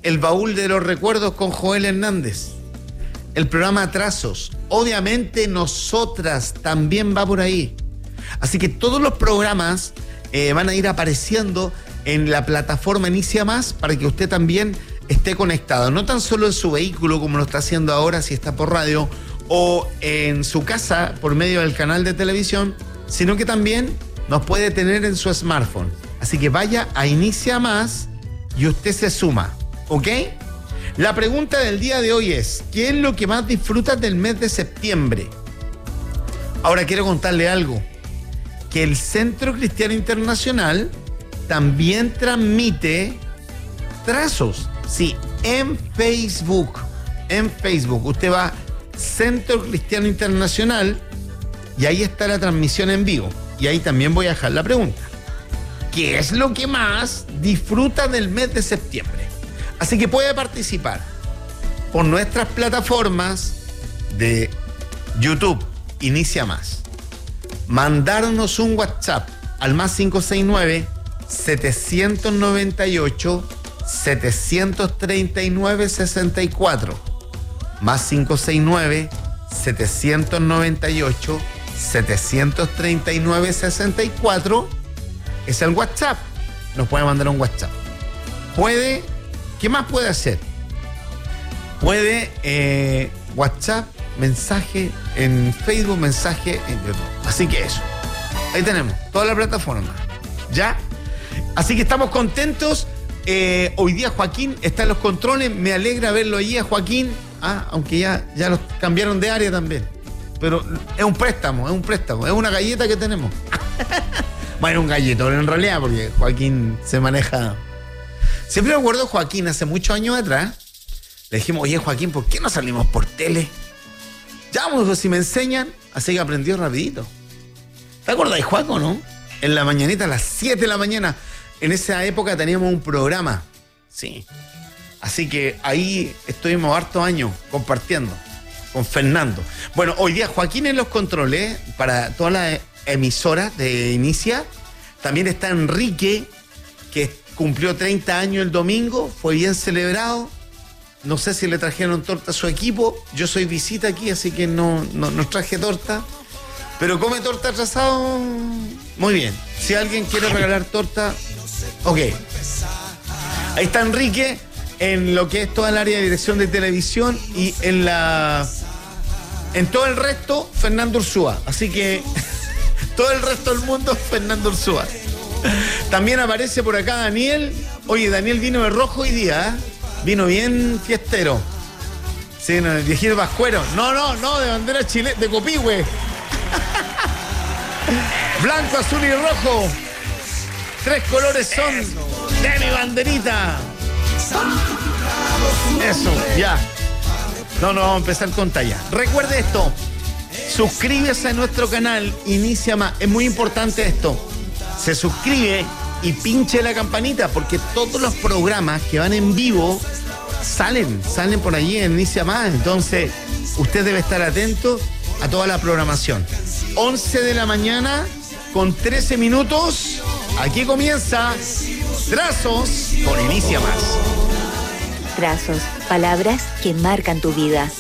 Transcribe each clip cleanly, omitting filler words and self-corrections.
El baúl de los recuerdos con Joel Hernández. El programa Trazos. Obviamente Nosotras también va por ahí. Así que todos los programas van a ir apareciendo en la plataforma Inicia Más para que usted también esté conectado. No tan solo en su vehículo como lo está haciendo ahora si está por radio o en su casa por medio del canal de televisión, sino que también nos puede tener en su smartphone. Así que vaya a Inicia Más y usted se suma, ¿ok? La pregunta del día de hoy es, ¿qué es lo que más disfrutas del mes de septiembre? Ahora quiero contarle algo, que el Centro Cristiano Internacional también transmite Trazos, sí, en Facebook. En Facebook, usted va Centro Cristiano Internacional y ahí está la transmisión en vivo. Y ahí también voy a dejar la pregunta. ¿Qué es lo que más disfruta del mes de septiembre? Así que puede participar por nuestras plataformas de YouTube, Inicia Más. Mandarnos un WhatsApp al más 569-739-64. Más 569-798-739-64 es el WhatsApp. Nos puede mandar un WhatsApp. Puede, ¿qué más puede hacer? Puede WhatsApp, mensaje en Facebook, mensaje en YouTube. Así que eso. Ahí tenemos toda la plataforma. ¿Ya? Así que estamos contentos. Hoy día Joaquín está en los controles. Me alegra verlo allí a Joaquín. Aunque ya los cambiaron de área también. Pero es un préstamo. Es una galleta que tenemos. Bueno, un galletón en realidad, porque Joaquín se maneja. Siempre me acuerdo de Joaquín hace muchos años atrás. Le dijimos, oye Joaquín, ¿por qué no salimos por tele? Ya, pues si me enseñan. Así que aprendió rapidito. ¿Te acuerdas de Joaco, no? En la mañanita, a las 7 de la mañana. En esa época teníamos un programa. Sí. Así que ahí estuvimos hartos años compartiendo con Fernando. Bueno, hoy día Joaquín en los controles para todas las emisoras de Inicia. También está Enrique, que cumplió 30 años el domingo. Fue bien celebrado. No sé si le trajeron torta a su equipo. Yo soy visita aquí, así que no traje torta. Pero come torta atrasado. Muy bien. Si alguien quiere regalar torta, ok. Ahí está Enrique en lo que es toda el área de dirección de televisión y en todo el resto, Fernando Ursúa. Así que todo el resto del mundo, Fernando Ursúa. También aparece por acá Daniel. Oye, Daniel vino de rojo hoy día, ¿eh? Vino bien fiestero. Sí, no, el viejito pascuero. No, de bandera chilena, de Copihue. Blanco, azul y rojo. 3 colores son de mi banderita. Eso, ya. No, vamos a empezar con talla. Recuerde esto. Suscríbase a nuestro canal, Inicia Más. Es muy importante esto. Se suscribe y pinche la campanita porque todos los programas que van en vivo salen por allí en Inicia Más. Entonces, usted debe estar atento a toda la programación. 11 de la mañana con 13 minutos. Aquí comienza Trazos con Inicia Más. Trazos, palabras que marcan tu vida.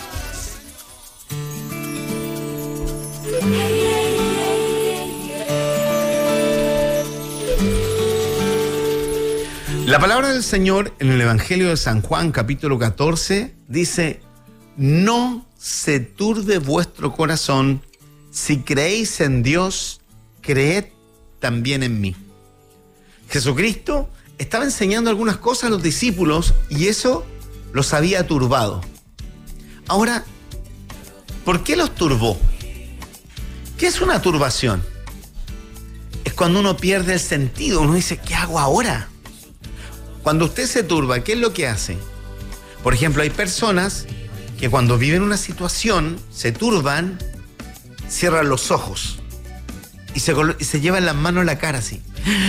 La palabra del Señor en el Evangelio de San Juan, capítulo 14, dice: no se turbe vuestro corazón, si creéis en Dios, creed también en mí. Jesucristo estaba enseñando algunas cosas a los discípulos y eso los había turbado. Ahora, ¿por qué los turbó? ¿Qué es una turbación? Es cuando uno pierde el sentido, uno dice, ¿qué hago ahora? Cuando usted se turba, ¿qué es lo que hace? Por ejemplo, hay personas que cuando viven una situación, se turban, cierran los ojos y se llevan las manos a la cara así.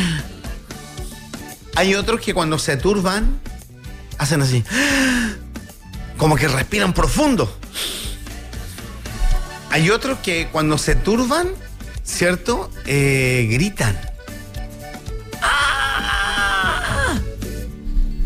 Hay otros que cuando se turban, hacen así, como que respiran profundo. Hay otros que cuando se turban, ¿cierto? Gritan.